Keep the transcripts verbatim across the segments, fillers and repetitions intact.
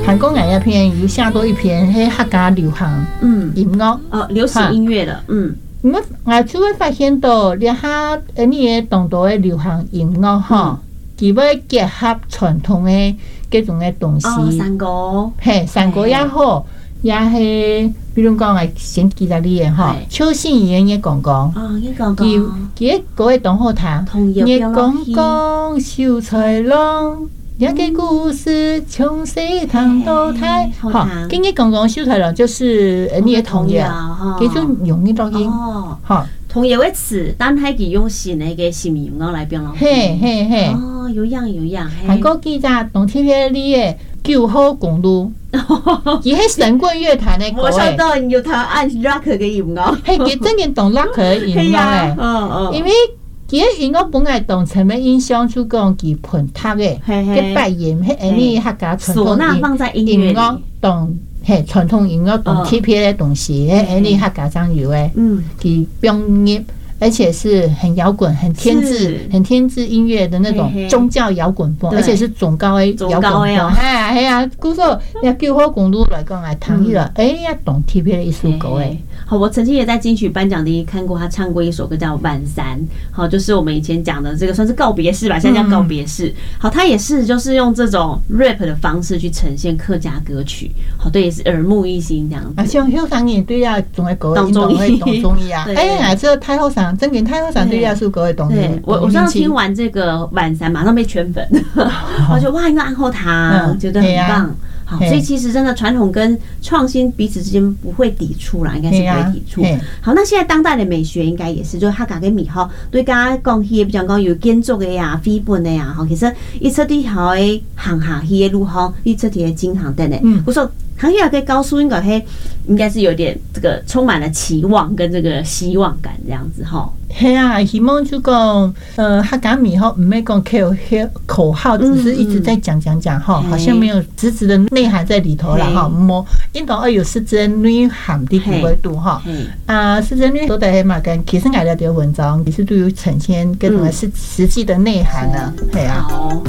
韩国那篇有写多一篇，迄客家流行嗯音乐哦，流行音乐的嗯。 我们我就会发现到，你哈呃，你的当地的流行音乐哈，佢要结合传统的各种的东西。 哦，山歌， 嘿，山歌也好，也是比如讲诶，先记得你的哈，邱信言也讲讲， 哦，也讲讲， 佢佢嗰個同學堂，也講講秀才郎。一個故事從西塘到台，好，跟你講講秀才郎就是你的童謠，佢就用呢多音，好， 童謠的詞，但係佢用新的個新民謠來表達。 嘿嘿嘿， 哦，有樣有樣。 韓國記者同貼喺你嘅九號公路，佢係神棍樂壇嘅歌。 我想到你有睇按 rock 嘅音樂， 係佢真正懂 rock 嘅音樂誒， 嗯嗯， 因為。佢音樂本來當層面印象就講佢盤塔嘅，佢扮演係安尼客家傳統音樂當係傳統音樂當貼片嘅東西，係安尼客家長有誒，佢表演。而且是很搖滾、很天志、很天志音樂的那種宗教搖滾風，而且是總高的搖滾風。哎呀，故說要九號公路來講來談一了，哎呀，懂貼片的一首歌哎。 好，我曾經也在金曲頒獎典禮看過他唱過一首歌叫《晚山》，好，就是我們以前講的這個算是告別式吧，現在叫告別式。好，他也是就是用這種 rap 的方式去呈現客家歌曲，好，對，也是耳目一新這樣子。 啊，像後生人對啊，總會歌，總會懂中醫啊。哎呀，這太後生。真嘅太後生對亞數嗰個東西， 我我上次聽完這個晚山，馬上被圈粉，我覺得哇，一個安後堂，覺得很棒。好，所以其實真的傳統跟創新彼此之間不會抵觸啦，應該是不會抵觸。好，那現在當代的美學應該也是，就是客家嘅美學，對大家講起，比如講有建築嘅呀、飛本嘅呀，哈，其實一出啲好嘅行下去嘅路行，一出啲嘅景行等等。我說。行業可以告訴應該係應該是有點這個充滿了期望跟這個希望感這樣子哈。 係啊，希望就講，呃，客家美學唔係講口口號，只是一直在講講講哈，好像沒有實質的內涵在裡頭啦哈。冇，應當要有實質的內涵的維度哈。啊，實質的內涵都係嘛，跟其實我哋嘅文章其實都有呈現各種實實際的內涵啊。係啊。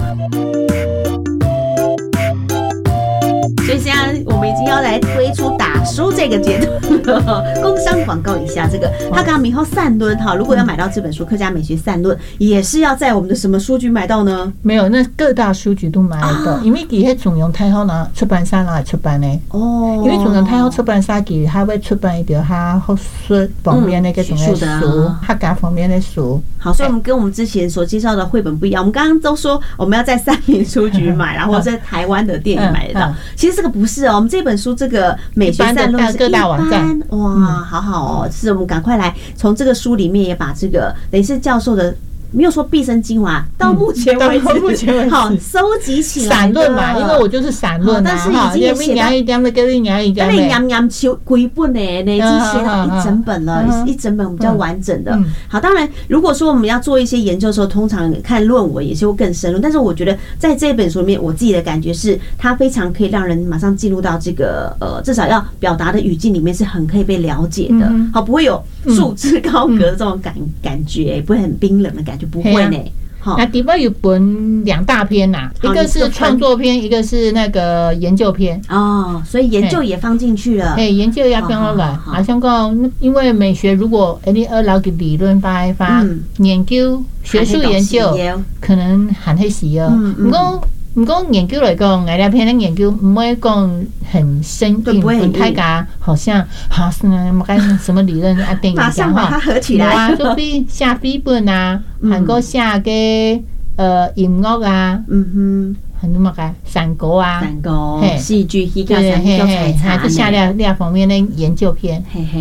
所以現在我們已經要來推出打書這個階段了，工商廣告一下。這個客家美學散論哈，如果要買到這本書《客家美學散論》，也是要在我們的什麼書局買到呢？ 沒有，那各大書局都買得到，因為佢係中央太好拿出版社拿來出版的。哦，因為中央太好出版社佢還會出版一條他學術方面的各種的書，客家方面的書。 好，所以我們跟我們之前所介紹的繪本不一樣。我們剛剛都說我們要在三民書局買，然後在台灣的店裡買得到。其實這個不是哦，我們這本書這個美學散論是一般，哇，好好哦，是我們趕快來從這個書裡面也把這個雷士教授的。沒有說畢生精華，到目前為止，好收集起來散論嘛，因為我就是散論， 但是已經也寫到， 一點的跟一點一點的， 那你啱啱寫幾本呢？已經寫到一整本了，一整本比較完整的。好，當然，如果說我們要做一些研究的時候，通常看論文也是會更深入。但是我覺得在這本書裡面，我自己的感覺是，它非常可以讓人馬上進入到這個呃，至少要表達的語境裡面是很可以被了解的。好，不會有束之高閣的這種感感覺，不會很冰冷的感覺。不會呢， 那底部有本兩大篇吶，一個是創作篇，一個是那個研究篇。 哦，所以研究也放進去了。 哎，研究也放落來。啊，像講，因為美學如果你二老嘅理論發一發，研究學術研究可能還係時哦。唔講唔講研究來講，我哋篇嘅研究唔會講很深入，很太假，好像哈是乜嘢什麼理論啊定馬上把它合起來。 啊，就比寫筆本啊，韓國寫嘅呃音樂啊，嗯哼，很多乜嘅散歌啊， 散歌、戲劇、戲劇、散歌、 就寫了兩方面的研究篇。